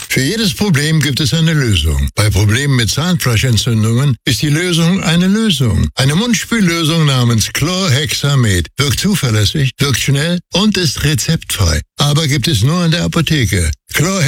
Für jedes Problem gibt es eine Lösung. Bei Problemen mit Zahnfleischentzündungen ist die Lösung eine Lösung. Eine Mundspüllösung namens Chlorhexamet wirkt zuverlässig, wirkt schnell und ist rezeptfrei. Aber gibt es nur in der Apotheke.